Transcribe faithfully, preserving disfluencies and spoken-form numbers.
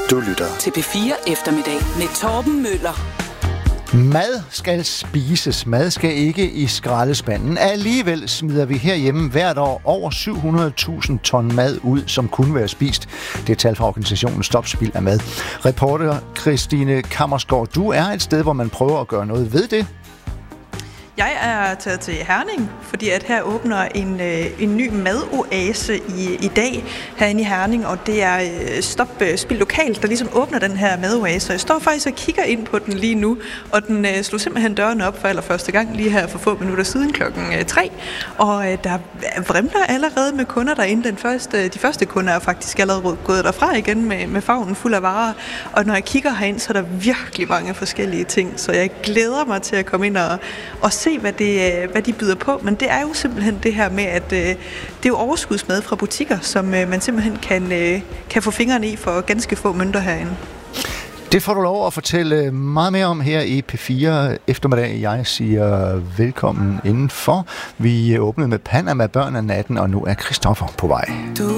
Du lytter til P fire Eftermiddag med Torben Møller. Mad skal spises. Mad skal ikke i skraldespanden. Alligevel smider vi herhjemme hvert år over syv hundrede tusind ton mad ud, som kunne være spist. Det er tal fra organisationen Stop Spild af Mad. Reporter Christine Kammersgaard, du er et sted, hvor man prøver at gøre noget ved det. Jeg er taget til Herning, fordi at her åbner en, øh, en ny madoase i, i dag herinde i Herning, og det er øh, Stop Spild Lokalt, der ligesom åbner den her madoase. Jeg står faktisk og kigger ind på den lige nu, og den øh, slog simpelthen døren op for allerførste gang lige her for få minutter siden klokken øh, tre, og øh, der vrimler allerede med kunder derinde. Den første, de første kunder er faktisk allerede gået derfra igen med, med favnen fuld af varer, og når jeg kigger herind, så er der virkelig mange forskellige ting, så jeg glæder mig til at komme ind og, og se, hvad, det, hvad de byder på. Men det er jo simpelthen det her med, at øh, det er jo overskudsmad fra butikker, som øh, man simpelthen kan, øh, kan få fingrene i for ganske få mønter herinde. Det får du lov at fortælle meget mere om her i P fire Eftermiddag. Jeg siger velkommen indenfor. Vi åbnede med Panama børn af natten, og nu er Christoffer på vej.